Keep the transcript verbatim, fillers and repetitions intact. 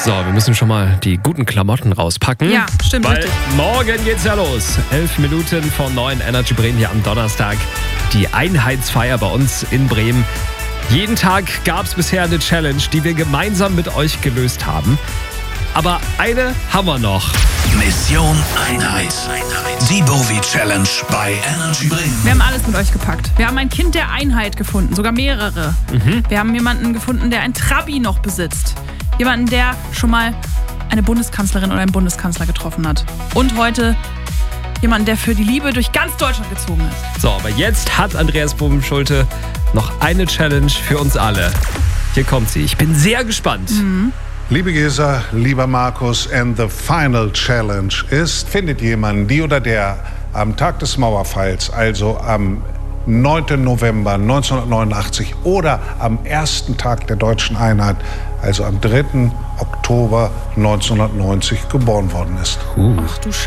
So, wir müssen schon mal die guten Klamotten rauspacken. Ja, stimmt, Weil richtig. morgen geht's ja los. Elf Minuten vor neun, Energy Bremen hier am Donnerstag. Die Einheitsfeier bei uns in Bremen. Jeden Tag gab's bisher eine Challenge, die wir gemeinsam mit euch gelöst haben. Aber eine haben wir noch. Mission Einheit. Die Bowie Challenge bei Energy Bremen. Wir haben alles mit euch gepackt. Wir haben ein Kind der Einheit gefunden, sogar mehrere. Mhm. Wir haben jemanden gefunden, der ein Trabi noch besitzt. Jemanden, der schon mal eine Bundeskanzlerin oder einen Bundeskanzler getroffen hat. Und heute jemanden, der für die Liebe durch ganz Deutschland gezogen ist. So, aber jetzt hat Andreas Bubenschulte noch eine Challenge für uns alle. Hier kommt sie. Ich bin sehr gespannt. Mhm. Liebe Gesa, lieber Markus, and the final challenge ist, findet jemand, die oder der am Tag des Mauerfalls, also am neunten November neunzehnhundertneunundachtzig oder am ersten Tag der deutschen Einheit, also am dritten Oktober neunzehnhundertneunzig geboren worden ist. Uh. Ach du Scheiße.